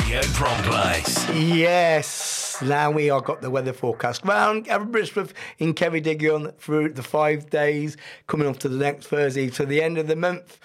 Radio Prongplace. Yes, now we have got the weather forecast round Aberystwyth in Ceredigion through the 5 days, coming up to the next Thursday, to the end of the month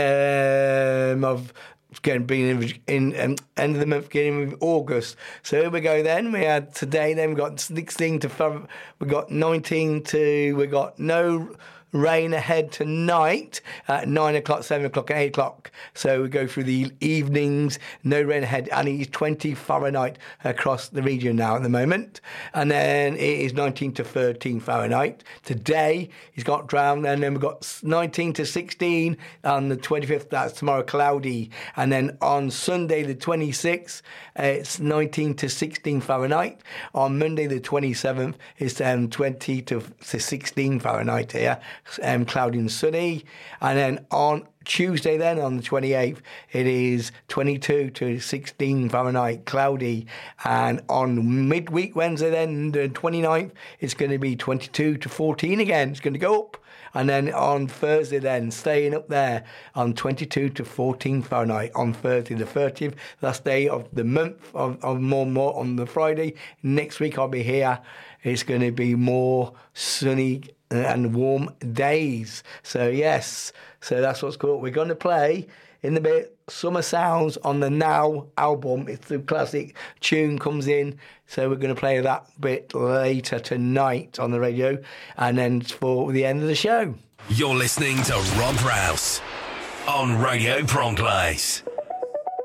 of being in end of the month, beginning of August. So here we go then. We had today, then we got 16 to, we got 19 to, we got no rain ahead tonight at 9 o'clock, 7 o'clock and 8 o'clock. So we go through the evenings, no rain ahead, and it is 20 Fahrenheit across the region now at the moment. And then it is 19 to 13 Fahrenheit. Today it's got drowned, and then we've got 19 to 16 on the 25th, that's tomorrow, cloudy. And then on Sunday the 26th, it's 19 to 16 Fahrenheit. On Monday the 27th, it's 20 to 16 Fahrenheit here. Cloudy and sunny. And then on Tuesday then, on the 28th, it is 22 to 16 Fahrenheit, cloudy. And on midweek Wednesday then, the 29th, it's going to be 22 to 14 again. It's going to go up. And then on Thursday then, staying up there on 22 to 14 Fahrenheit. On Thursday the 30th, last day of the month of more on the Friday. Next week I'll be here. It's going to be more sunny and warm days. So yes, so that's what's cool. We're going to play in the bit Summer Sounds on the Now album. It's the classic tune comes in, so we're going to play that bit later tonight on the radio, and then for the end of the show. You're listening to Rob Rouse on Radio Prongplace.